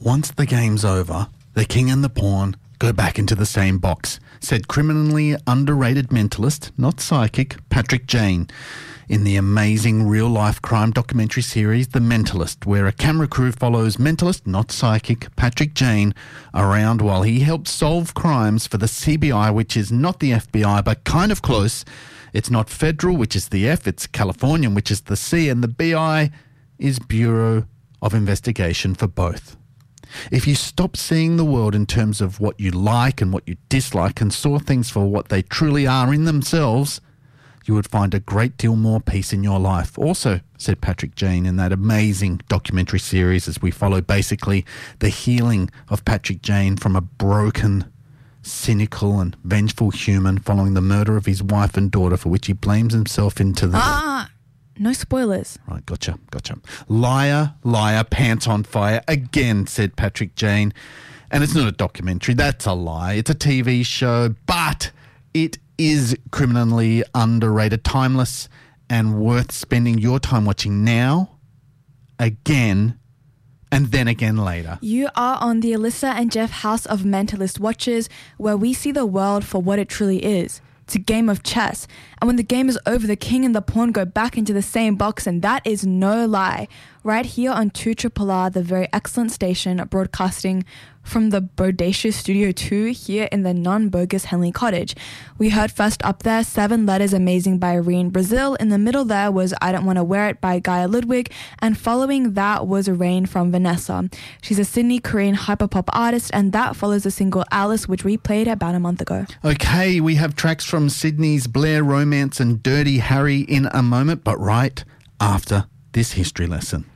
Once the game's over, the king and the pawn go back into the same box, said criminally underrated mentalist, not psychic, Patrick Jane, in the amazing real-life crime documentary series The Mentalist, where a camera crew follows mentalist, not psychic, Patrick Jane around while he helps solve crimes for the CBI, which is not the FBI, but kind of close. It's not federal, which is the F, it's Californian, which is the C, and the BI is Bureau of Investigation for both. If you stop seeing the world in terms of what you like and what you dislike and saw things for what they truly are in themselves, you would find a great deal more peace in your life. Also, said Patrick Jane in that amazing documentary series as we follow basically the healing of Patrick Jane from a broken, cynical and vengeful human following the murder of his wife and daughter, for which he blames himself into the... No spoilers. Right, gotcha. Liar, pants on fire again, said Patrick Jane. And it's not a documentary, that's a lie. It's a TV show, but it is criminally underrated, timeless, and worth spending your time watching now, again, and then again later. You are on the Alyssa and Jeff House of Mentalist Watchers, where we see the world for what it truly is. It's a game of chess. And when the game is over, the king and the pawn go back into the same box, and that is no lie. Right here on 2RRR, the very excellent station broadcasting from the Bodacious Studio 2 here in the non-bogus Henley Cottage. We heard first up there 7 Letters Amazing by Irene Brazil. In the middle there was I Don't Want to Wear It by Gaia Ludwig. And following that was Rain from Vanessa. She's a Sydney Korean hyperpop artist, and that follows the single Alice, which we played about a month ago. Okay, we have tracks from Sydney's Blair Romance and Dirty Harry in a moment, but right after this history lesson.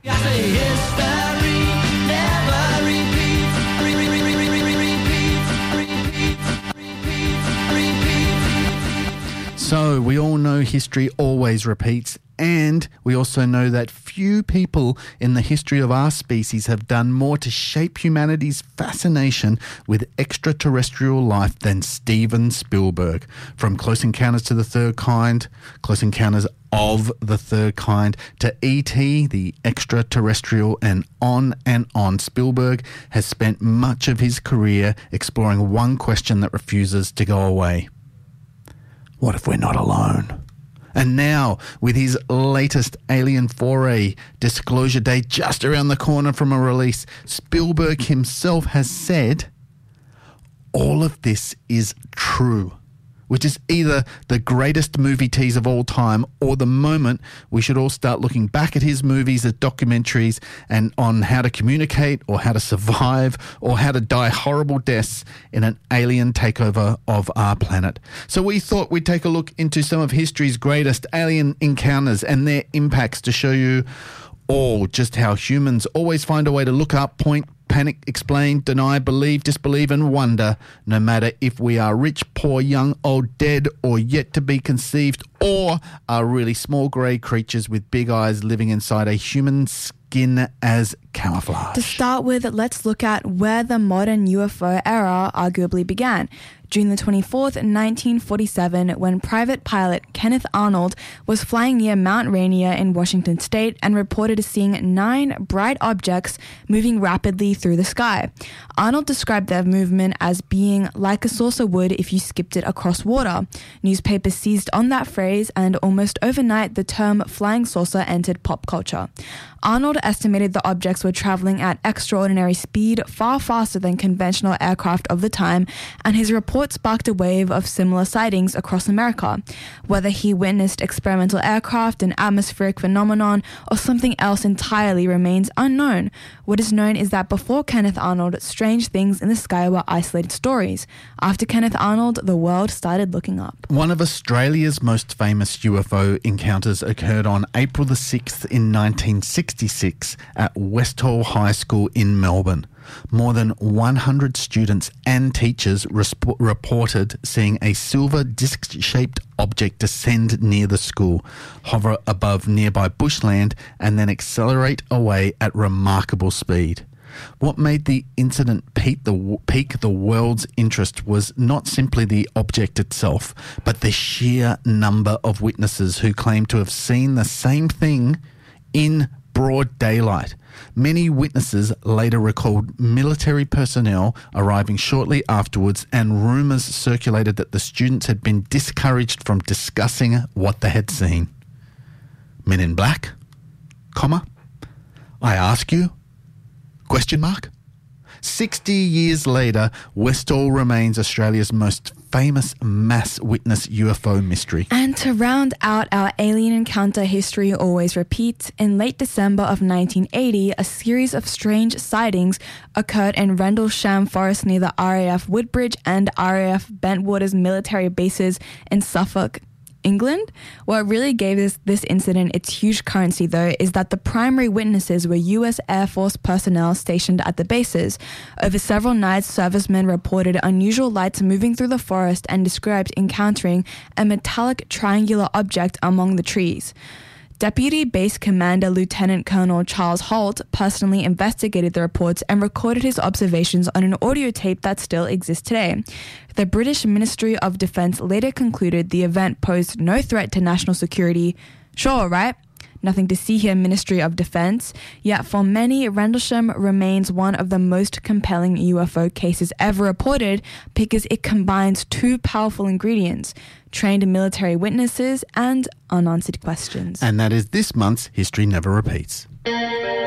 So we all know history always repeats, and we also know that few people in the history of our species have done more to shape humanity's fascination with extraterrestrial life than Steven Spielberg. From Close Encounters to the Third Kind, Close Encounters of the Third Kind, to E.T., the extraterrestrial, and on, Spielberg has spent much of his career exploring one question that refuses to go away. What if we're not alone? And now, with his latest Alien foray, disclosure date just around the corner from a release, Spielberg himself has said, all of this is true, which is either the greatest movie tease of all time or the moment we should all start looking back at his movies as documentaries and on how to communicate or how to survive or how to die horrible deaths in an alien takeover of our planet. So we thought we'd take a look into some of history's greatest alien encounters and their impacts to show you all just how humans always find a way to look up, point, panic, explain, deny, believe, disbelieve, and wonder, no matter if we are rich, poor, young, old, dead, or yet to be conceived, or are really small grey creatures with big eyes living inside a human skin as camouflage. To start with, let's look at where the modern UFO era arguably began. June the 24th, 1947, when private pilot Kenneth Arnold was flying near Mount Rainier in Washington state and reported seeing 9 bright objects moving rapidly through the sky. Arnold described their movement as being like a saucer would if you skipped it across water. Newspapers seized on that phrase, and almost overnight the term flying saucer entered pop culture. Arnold estimated the objects were traveling at extraordinary speed, far faster than conventional aircraft of the time, and his report sparked a wave of similar sightings across America. Whether he witnessed experimental aircraft, an atmospheric phenomenon, or something else entirely remains unknown. What is known is that before Kenneth Arnold, strange things in the sky were isolated stories. After Kenneth Arnold, the world started looking up. One of Australia's most famous UFO encounters occurred on April the 6th in 1966 at Westhall High School in Melbourne. More than 100 students and teachers reported seeing a silver disc-shaped object descend near the school, hover above nearby bushland, and then accelerate away at remarkable speed. What made the incident pique the world's interest was not simply the object itself, but the sheer number of witnesses who claimed to have seen the same thing in broad daylight. Many witnesses later recalled military personnel arriving shortly afterwards, and rumours circulated that the students had been discouraged from discussing what they had seen. Men in black? Comma? I ask you? Question mark? 60 years later, Westall remains Australia's most famous mass witness UFO mystery. And to round out our alien encounter history always repeats, in late December of 1980, a series of strange sightings occurred in Rendlesham Forest near the RAF Woodbridge and RAF Bentwaters military bases in Suffolk, England. What really gave this incident its huge currency, though, is that the primary witnesses were US Air Force personnel stationed at the bases. Over several nights, servicemen reported unusual lights moving through the forest and described encountering a metallic triangular object among the trees. Deputy Base Commander Lieutenant Colonel Charles Holt personally investigated the reports and recorded his observations on an audio tape that still exists today. The British Ministry of Defence later concluded the event posed no threat to national security. Sure, right? Nothing to see here, Ministry of Defence. Yet for many, Rendlesham remains one of the most compelling UFO cases ever reported because it combines two powerful ingredients: trained military witnesses and unanswered questions. And that is this month's History Never Repeats.